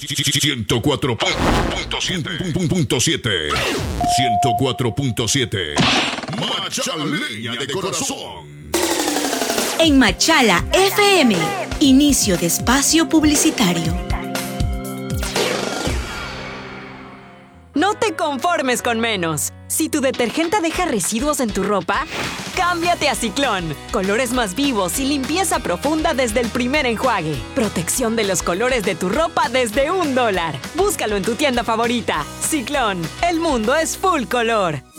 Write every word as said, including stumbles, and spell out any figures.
ciento cuatro punto siete. ciento cuatro punto siete. Machalía de corazón. En Machala F M, inicio de espacio publicitario. No te conformes con menos. Si tu detergente deja residuos en tu ropa, cámbiate a Ciclón. Colores más vivos y limpieza profunda desde el primer enjuague. Protección de los colores de tu ropa desde un dólar. Búscalo en tu tienda favorita. Ciclón, el mundo es full color.